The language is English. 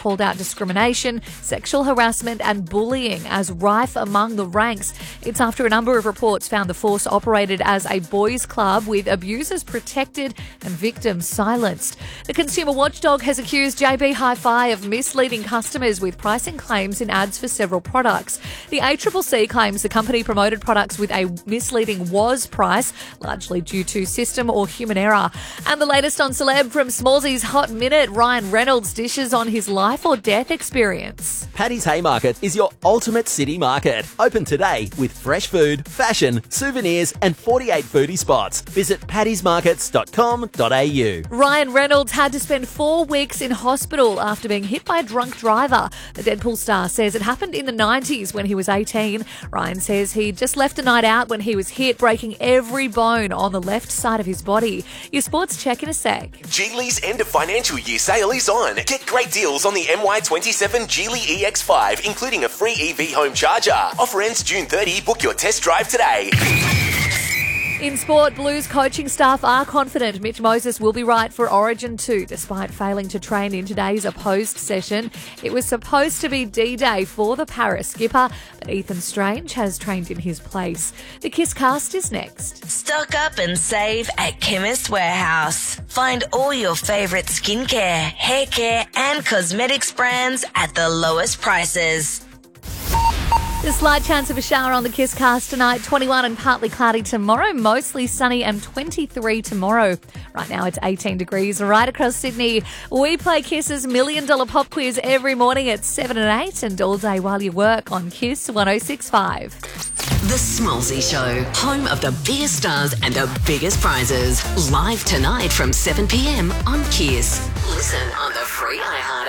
called out discrimination, sexual harassment and bullying as rife among the ranks. It's after a number of reports found the force operated as a boys' club with abusers protected and victims silenced. The consumer watchdog has accused JB Hi-Fi of misleading customers with pricing claims in ads for several products. The ACCC claims the company promoted products with a misleading "was" price, largely due to system or human error. And the latest on celeb from Smallsy's Hot Minute, Ryan Reynolds dishes on his life or death experience. Paddy's Haymarket is your ultimate city market. Open today with fresh food, fashion, souvenirs and 48 foodie spots. Visit paddysmarkets.com.au. Ryan Reynolds had to spend 4 weeks in hospital after being hit by a drunk driver. The Deadpool star says it happened in the 90s when he was 18. Ryan says he just left a night out when he was hit, breaking every bone on the left side of his body. Your sports check in a sec. Geely's end of financial year sale is on. Get great deals on the MY27 Geely EX5, including a free EV home charger. Offer ends June 30. Book your test drive today. In sport, Blues coaching staff are confident Mitch Moses will be right for Origin 2 despite failing to train in today's opposed session. It was supposed to be D-Day for the Paris skipper, but Ethan Strange has trained in his place. The Kiss Cast is next. Stock up and save at Chemist Warehouse. Find all your favourite skincare, hair care and cosmetics brands at the lowest prices. The slight chance of a shower on the Kiss Cast tonight, 21 and partly cloudy tomorrow, mostly sunny and 23 tomorrow. Right now it's 18 degrees right across Sydney. We play Kiss's $1 Million Pop Quiz every morning at 7 and 8 and all day while you work on Kiss 106.5. The Smallsy Show, home of the biggest stars and the biggest prizes. Live tonight from 7 p.m. on Kiss. Listen on the free iHeart